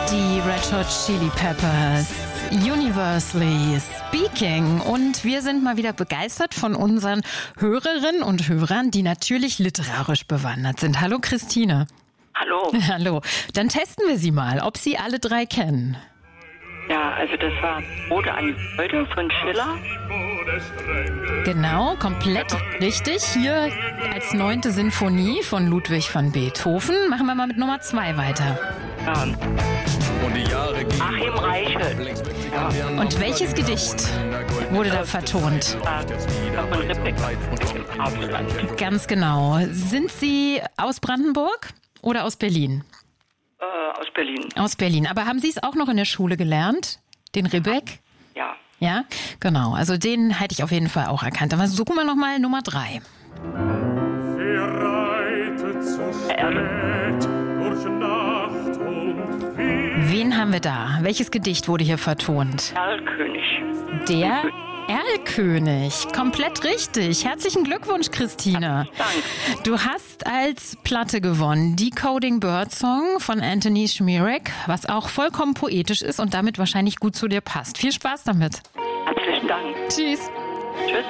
Die Red Hot Chili Peppers, Universally Speaking. Und wir sind mal wieder begeistert von unseren Hörerinnen und Hörern, die natürlich literarisch bewandert sind. Hallo Christine. Hallo. Hallo. Dann testen wir Sie mal, ob Sie alle drei kennen. Ja, also das war Ode an die Freude von Schiller. Genau, komplett richtig. Hier als 9. Sinfonie von Ludwig van Beethoven. Machen wir mal mit Nummer 2 weiter. Ja. Achim Reichel. Ja. Und welches Gedicht wurde da vertont? Von Ribbeck. Ganz genau. Sind Sie aus Brandenburg oder aus Berlin? Aus Berlin. Aus Berlin. Aber haben Sie es auch noch in der Schule gelernt? Den Ribbeck? Ja. Ja, genau. Also den hätte ich auf jeden Fall auch erkannt. Aber suchen wir nochmal Nummer 3. Wen haben wir da? Welches Gedicht wurde hier vertont? Erlkönig. Der Erlkönig. Komplett richtig. Herzlichen Glückwunsch, Christine. Danke. Du hast als Platte gewonnen Decoding Birdsong von Anthony Schmierek, was auch vollkommen poetisch ist und damit wahrscheinlich gut zu dir passt. Viel Spaß damit. Herzlichen Dank. Tschüss. Tschüss.